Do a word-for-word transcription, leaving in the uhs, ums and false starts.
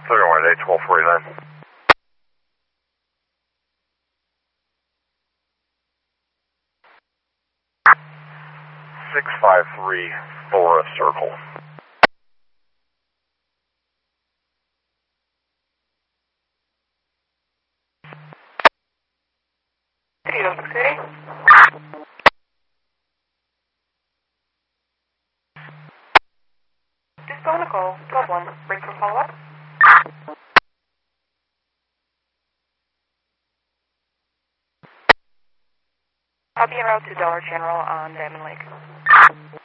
thirty-one eight, twelve forty-nine. six five three, Thora Circle. City of City. This is Nicole, twelve one, break for follow-up. I'll be en route to Dollar General on Diamond Lake.